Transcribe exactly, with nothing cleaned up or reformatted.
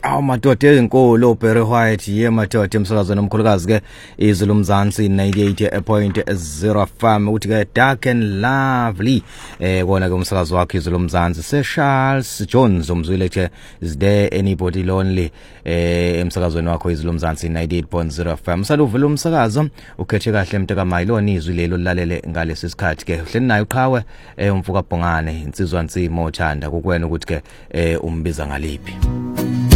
Aw madoda ezinkulu Barry White ye madoda emsakazweni omkhulukazi ke izulu Mzansi ninety-eight point zero F M uthi ke dark and lovely eh kona ke umsakazo wakhe izulu Mzansi se Charles Jones umzwile ke is there anybody lonely eh emsakazweni wakho izulu Mzansi ninety-eight point zero F M saluvela umsakazo ukhethe kahle mntaka Mayiloni izwi lelo lilalele ngalesi sikhathi ke hleni nayo uqhawe eh umfuka Bhongane insizwa nsimo othanda kukwena ukuthi ke eh umbiza ngaliphi.